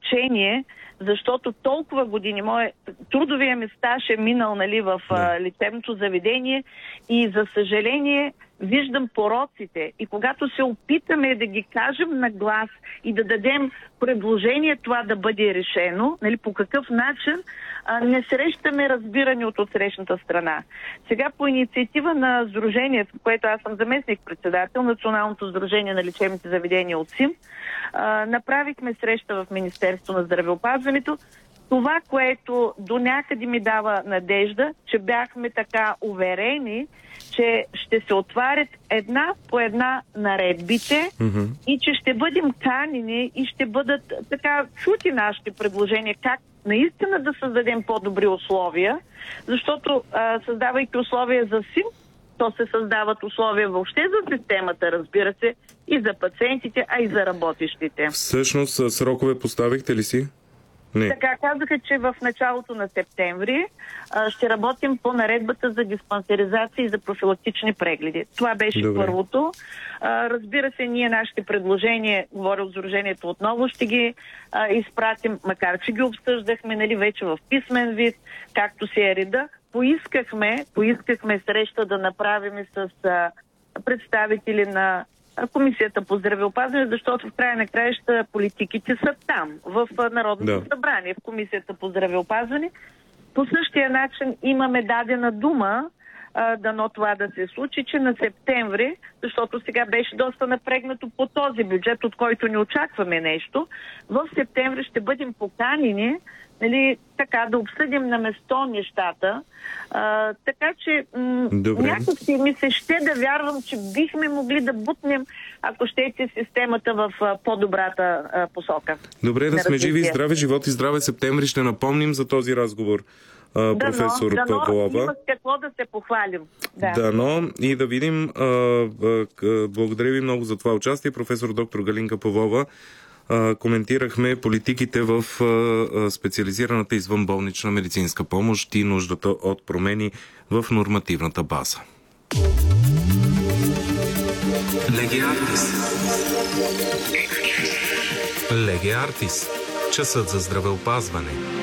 обучение, защото толкова години, трудовия ми стаж е минал, нали, в лечебното заведение и за съжаление виждам пороците. И когато се опитаме да ги кажем на глас и да дадем предложение това да бъде решено, нали, по какъв начин, не срещаме разбиране от отсрещната страна. Сега по инициатива на Сдружението, в което аз съм заместник-председател, Националното сдружение на лечебните заведения от СИМ, направихме среща в Министерството на здравеопазването. Това, което до някъде ми дава надежда, че бяхме така уверени, че ще се отварят една по една наредбите и че ще бъдем канени и ще бъдат така чути нашите предложения, как наистина да създадем по-добри условия, защото създавайки условия за СИМ, то се създават условия въобще за системата, разбира се, и за пациентите, а и за работещите. Всъщност, срокове поставихте ли си? Не. Така, казаха, че в началото на септември ще работим по наредбата за диспансеризация и за профилактични прегледи. Това беше първото. Разбира се, ние нашите предложения, говоря от Сдружението, отново ще ги изпратим, макар че ги обсъждахме, нали, вече в писмен вид, както си е реда. Поискахме среща да направим с представители на Комисията по здравеопазване, защото в края на краища политиките са там, в Народното събрание, в Комисията по здравеопазване. По същия начин имаме дадена дума, дано това да се случи, че на септември, защото сега беше доста напрегнато по този бюджет, от който не очакваме нещо, в септември ще бъдем поканени, нали, така да обсъдим на место нещата. Така че някакси ми се ще да вярвам, че бихме могли да бутнем, ако щете, системата в по-добрата посока. Добре, да сме живи и здрави, живот и здраве. Септември ще напомним за този разговор, професор Павлова. Има какво да се похвалим. Дано и да видим. Благодаря ви много за това участие. Професор доктор Галинка Павлова. Коментирахме политиките в специализираната извънболнична медицинска помощ и нуждата от промени в нормативната база. Леге Артис. Часът за здравеопазване.